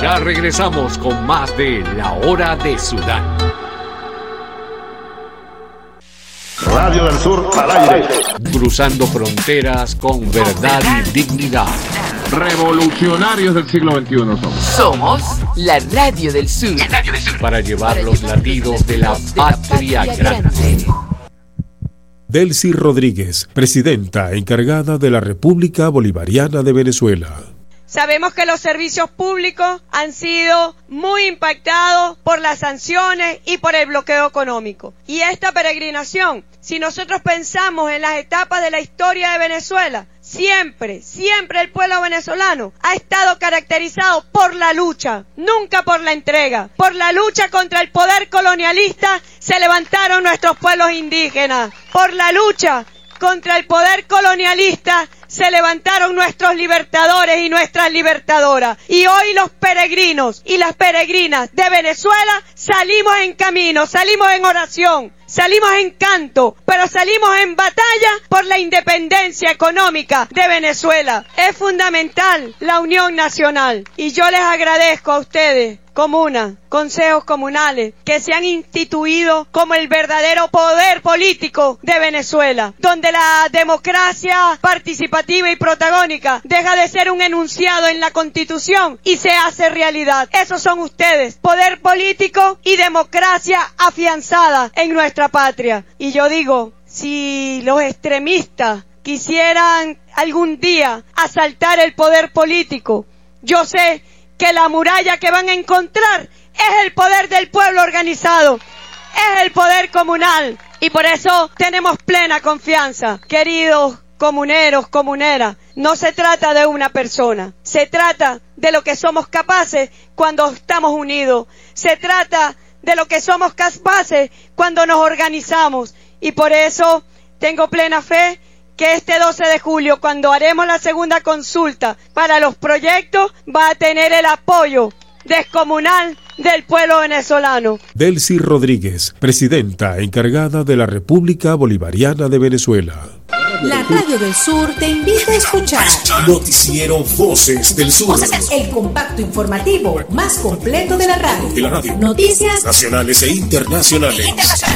Ya regresamos con más de La Hora de Sudán. Radio del Sur al aire. Cruzando fronteras con verdad y dignidad. Revolucionarios del siglo XXI somos. Somos la Radio del Sur. Para llevar los latidos de la patria grande. Delcy Rodríguez, presidenta encargada de la República Bolivariana de Venezuela. Sabemos que los servicios públicos han sido muy impactados por las sanciones y por el bloqueo económico. Y esta peregrinación, si nosotros pensamos en las etapas de la historia de Venezuela, siempre el pueblo venezolano ha estado caracterizado por la lucha, nunca por la entrega. Por la lucha contra el poder colonialista se levantaron nuestros pueblos indígenas. Por la lucha contra el poder colonialista se levantaron nuestros libertadores y nuestras libertadoras. Y hoy los peregrinos y las peregrinas de Venezuela salimos en camino, salimos en oración, salimos en canto, pero salimos en batalla por la independencia económica de Venezuela. Es fundamental la unión nacional y yo les agradezco a ustedes, comunas, consejos comunales, que se han instituido como el verdadero poder político de Venezuela, donde la democracia participativa y protagónica deja de ser un enunciado en la Constitución y se hace realidad. Esos son ustedes, poder político y democracia afianzada en nuestra patria. Y yo digo, si los extremistas quisieran algún día asaltar el poder político, yo sé que la muralla que van a encontrar es el poder del pueblo organizado, es el poder comunal, y por eso tenemos plena confianza. Queridos comuneros, comuneras, no se trata de una persona, se trata de lo que somos capaces cuando estamos unidos, se trata de lo que somos capaces cuando nos organizamos, y por eso tengo plena fe que este 12 de julio, cuando haremos la segunda consulta para los proyectos, va a tener el apoyo descomunal del pueblo venezolano. Delcy Rodríguez, presidenta encargada de la República Bolivariana de Venezuela. La Radio del Sur te invita a escuchar Noticiero Voces del Sur, el compacto informativo más completo de la radio. De la radio. Noticias nacionales e internacionales.